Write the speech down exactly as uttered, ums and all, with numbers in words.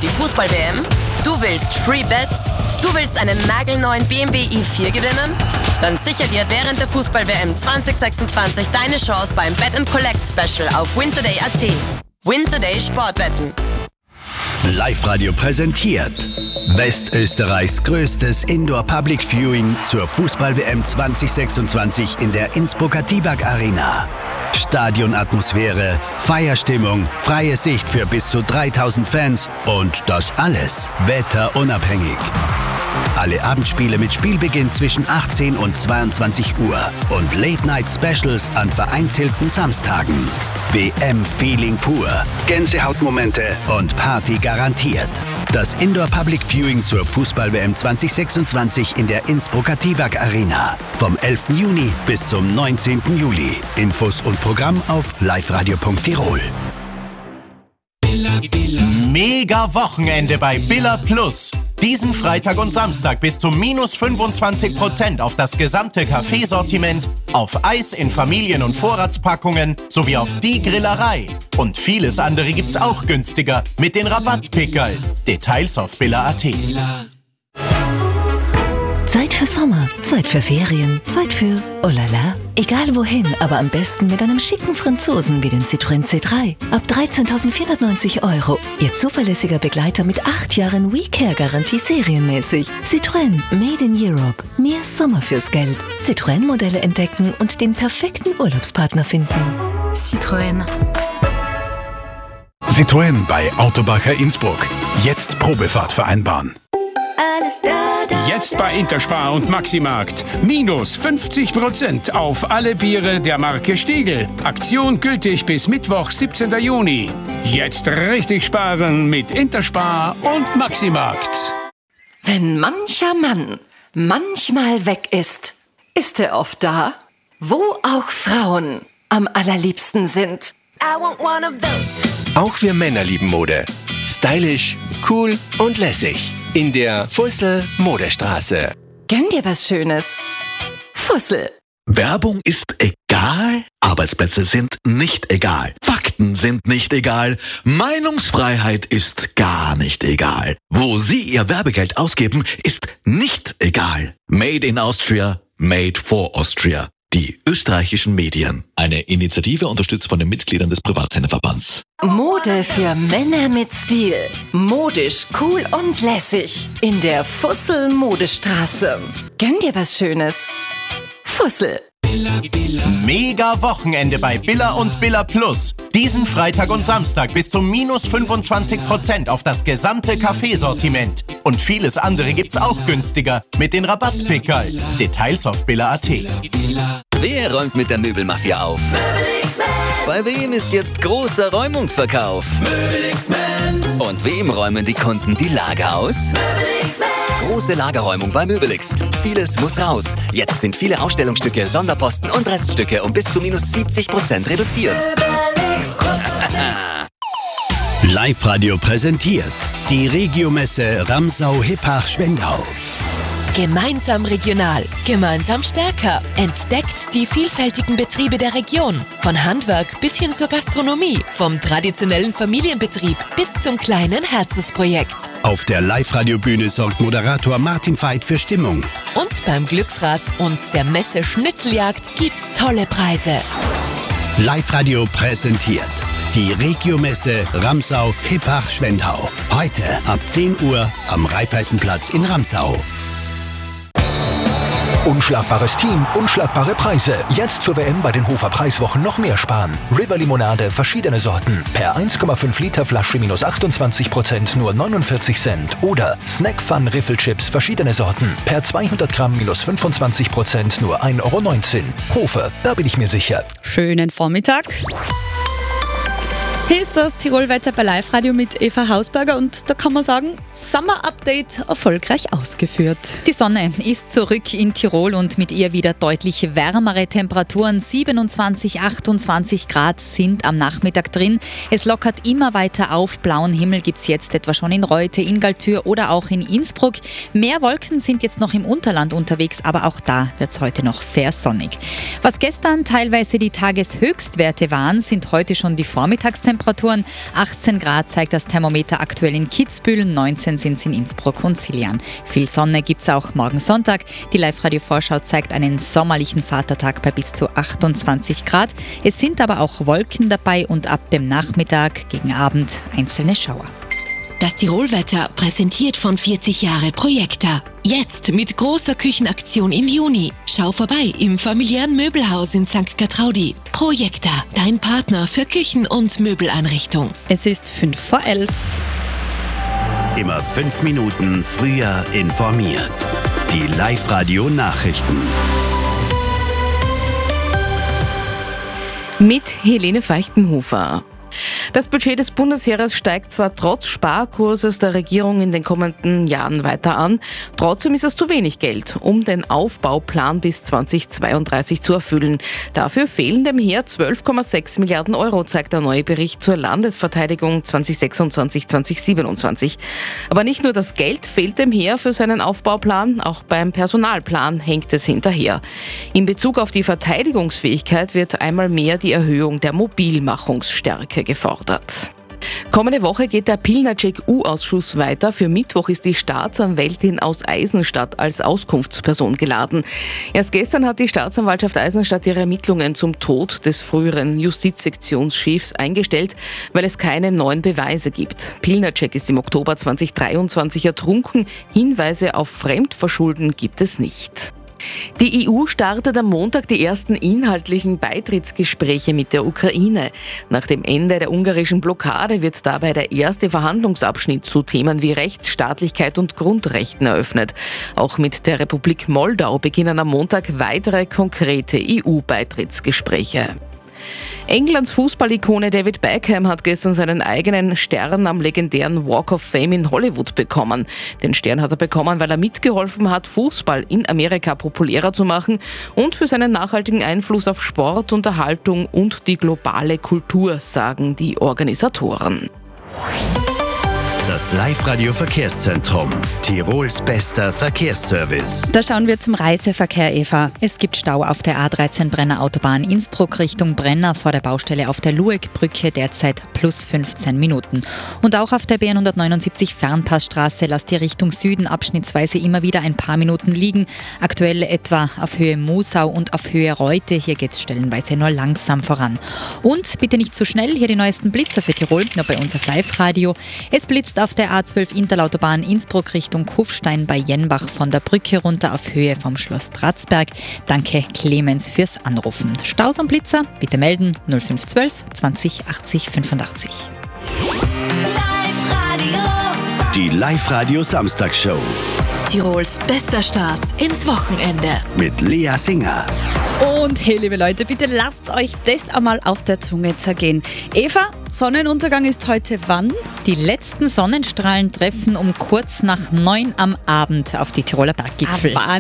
die Fußball-W M? Du willst Free Bets? Du willst einen nagelneuen B M W i vier gewinnen? Dann sicher dir während der Fußball-W M zwanzig sechsundzwanzig deine Chance beim Bet and Collect Special auf wintoday punkt at. Wintoday Sportwetten. Live-Radio präsentiert Westösterreichs größtes Indoor-Public Viewing zur Fußball-W M zwanzig sechsundzwanzig in der Innsbrucker Divac Arena. Stadionatmosphäre, Feierstimmung, freie Sicht für bis zu dreitausend Fans und das alles wetterunabhängig. Alle Abendspiele mit Spielbeginn zwischen achtzehn und zweiundzwanzig Uhr und Late-Night-Specials an vereinzelten Samstagen. W M-Feeling pur, Gänsehautmomente und Party garantiert. Das Indoor-Public Viewing zur Fußball-W M zwanzig sechsundzwanzig in der Innsbrucker Divac Arena. Vom elften Juni bis zum neunzehnten Juli. Infos und Programm auf liveradio punkt tirol. Mega Wochenende bei Billa Plus. Diesen Freitag und Samstag bis zu minus fünfundzwanzig Prozent auf das gesamte Kaffeesortiment, auf Eis in Familien- und Vorratspackungen sowie auf die Grillerei. Und vieles andere gibt's auch günstiger mit den Rabattpickerl. Details auf billa punkt at. Zeit für Sommer, Zeit für Ferien, Zeit für oh la la. Egal wohin, aber am besten mit einem schicken Franzosen wie den Citroën C drei. Ab dreizehntausendvierhundertneunzig Euro. Ihr zuverlässiger Begleiter mit acht Jahren WeCare-Garantie serienmäßig. Citroën, made in Europe. Mehr Sommer fürs Geld. Citroën-Modelle entdecken und den perfekten Urlaubspartner finden. Citroën. Citroën bei Autobacher Innsbruck. Jetzt Probefahrt vereinbaren. Alles da, da, Jetzt bei Interspar und Maximarkt. Minus fünfzig Prozent auf alle Biere der Marke Stiegl. Aktion gültig bis Mittwoch, siebzehnten Juni. Jetzt richtig sparen mit Interspar und Maximarkt. Wenn mancher Mann manchmal weg ist, ist er oft da, wo auch Frauen am allerliebsten sind. I want one of those. Auch wir Männer lieben Mode. Stylisch, cool und lässig. In der Fussel Modestraße. Gönn dir was Schönes. Fussel. Werbung ist egal, Arbeitsplätze sind nicht egal, Fakten sind nicht egal, Meinungsfreiheit ist gar nicht egal. Wo Sie Ihr Werbegeld ausgeben, ist nicht egal. Made in Austria, made for Austria. Die österreichischen Medien. Eine Initiative unterstützt von den Mitgliedern des Privatsenderverbands. Mode für Männer mit Stil. Modisch, cool und lässig. In der Fussel Modestraße. Gönn dir was Schönes. Fussel. Mega Wochenende bei Billa und Billa Plus. Diesen Freitag und Samstag bis zu minus fünfundzwanzig Prozent auf das gesamte Kaffeesortiment. Und vieles andere gibt's auch günstiger mit den Rabattpickerl. Details auf billa punkt at. Wer räumt mit der Möbelmafia auf? Bei wem ist jetzt großer Räumungsverkauf? Und wem räumen die Kunden die Lager aus? Große Lagerräumung bei Möbelix. Vieles muss raus. Jetzt sind viele Ausstellungsstücke, Sonderposten und Reststücke um bis zu minus siebzig Prozent reduziert. Live-Radio präsentiert die Regiomesse Ramsau-Hippach-Schwendau. Gemeinsam regional, gemeinsam stärker. Entdeckt die vielfältigen Betriebe der Region. Von Handwerk bis hin zur Gastronomie. Vom traditionellen Familienbetrieb bis zum kleinen Herzensprojekt. Auf der Live-Radio-Bühne sorgt Moderator Martin Veit für Stimmung. Und beim Glücksrad und der Messe Schnitzeljagd gibt's tolle Preise. Live-Radio präsentiert die Regiomesse Ramsau-Hippach-Schwendau. Heute ab zehn Uhr am Raiffeisenplatz in Ramsau. Unschlagbares Team, unschlagbare Preise. Jetzt zur W M bei den Hofer Preiswochen noch mehr sparen. River Limonade, verschiedene Sorten. Per eins Komma fünf Liter Flasche minus achtundzwanzig Prozent nur neunundvierzig Cent. Oder Snack Fun Riffelchips, verschiedene Sorten. Per zweihundert Gramm minus fünfundzwanzig Prozent nur ein Euro neunzehn. Hofer, da bin ich mir sicher. Schönen Vormittag. Hier ist das Tirolwetter bei Live-Radio mit Eva Hausberger und da kann man sagen, Sommer-Update erfolgreich ausgeführt. Die Sonne ist zurück in Tirol und mit ihr wieder deutlich wärmere Temperaturen. siebenundzwanzig, achtundzwanzig Grad sind am Nachmittag drin. Es lockert immer weiter auf. Blauen Himmel gibt es jetzt etwa schon in Reute, in Galtür oder auch in Innsbruck. Mehr Wolken sind jetzt noch im Unterland unterwegs, aber auch da wird es heute noch sehr sonnig. Was gestern teilweise die Tageshöchstwerte waren, sind heute schon die Vormittagstemperaturen. Temperaturen. achtzehn Grad zeigt das Thermometer aktuell in Kitzbühel, neunzehn sind es in Innsbruck und Siljan. Viel Sonne gibt es auch morgen Sonntag. Die Live-Radio-Vorschau zeigt einen sommerlichen Vatertag bei bis zu achtundzwanzig Grad. Es sind aber auch Wolken dabei und ab dem Nachmittag gegen Abend einzelne Schauer. Das Tirolwetter präsentiert von vierzig Jahre Projekta. Jetzt mit großer Küchenaktion im Juni. Schau vorbei im familiären Möbelhaus in Sankt Gertraudi. Projekta, dein Partner für Küchen- und Möbeleinrichtung. Es ist fünf vor elf. Immer fünf Minuten früher informiert. Die Live-Radio-Nachrichten. Mit Helene Feichtenhofer. Das Budget des Bundesheeres steigt zwar trotz Sparkurses der Regierung in den kommenden Jahren weiter an, trotzdem ist es zu wenig Geld, um den Aufbauplan bis zweitausendzweiunddreißig zu erfüllen. Dafür fehlen dem Heer zwölf Komma sechs Milliarden Euro, zeigt der neue Bericht zur Landesverteidigung zweitausendsechsundzwanzig zweitausendsiebenundzwanzig. Aber nicht nur das Geld fehlt dem Heer für seinen Aufbauplan, auch beim Personalplan hängt es hinterher. In Bezug auf die Verteidigungsfähigkeit wird einmal mehr die Erhöhung der Mobilmachungsstärke gefordert. Kommende Woche geht der Pilnacek-U-Ausschuss weiter. Für Mittwoch ist die Staatsanwältin aus Eisenstadt als Auskunftsperson geladen. Erst gestern hat die Staatsanwaltschaft Eisenstadt ihre Ermittlungen zum Tod des früheren Justizsektionschefs eingestellt, weil es keine neuen Beweise gibt. Pilnacek ist im Oktober zweitausenddreiundzwanzig ertrunken. Hinweise auf Fremdverschulden gibt es nicht. Die E U startet am Montag die ersten inhaltlichen Beitrittsgespräche mit der Ukraine. Nach dem Ende der ungarischen Blockade wird dabei der erste Verhandlungsabschnitt zu Themen wie Rechtsstaatlichkeit und Grundrechten eröffnet. Auch mit der Republik Moldau beginnen am Montag weitere konkrete E U-Beitrittsgespräche. Englands Fußballikone David Beckham hat gestern seinen eigenen Stern am legendären Walk of Fame in Hollywood bekommen. Den Stern hat er bekommen, weil er mitgeholfen hat, Fußball in Amerika populärer zu machen und für seinen nachhaltigen Einfluss auf Sport, Unterhaltung und die globale Kultur, sagen die Organisatoren. Das Live-Radio-Verkehrszentrum. Tirols bester Verkehrsservice. Da schauen wir zum Reiseverkehr, Eva. Es gibt Stau auf der A dreizehn Brenner Autobahn Innsbruck Richtung Brenner vor der Baustelle auf der Lueckbrücke, derzeit plus fünfzehn Minuten. Und auch auf der B hundertneunundsiebzig Fernpassstraße lasst die Richtung Süden abschnittsweise immer wieder ein paar Minuten liegen. Aktuell etwa auf Höhe Mosau und auf Höhe Reute. Hier geht es stellenweise nur langsam voran. Und bitte nicht zu schnell, hier die neuesten Blitzer für Tirol, nur bei uns auf Live-Radio. Es blitzt auf der A zwölf Interlautobahn Innsbruck Richtung Kufstein bei Jenbach von der Brücke runter auf Höhe vom Schloss Dratzberg. Danke Clemens fürs Anrufen. Staus und Blitzer bitte melden null fünf zwölf zwanzig achtzig fünfundachtzig. Die Live-Radio Samstagshow. Tirols bester Start ins Wochenende. Mit Lea Singer. Und hey, liebe Leute, bitte lasst euch das einmal auf der Zunge zergehen. Eva, Sonnenuntergang ist heute wann? Die letzten Sonnenstrahlen treffen um kurz nach neun am Abend auf die Tiroler Berggipfel. Ah,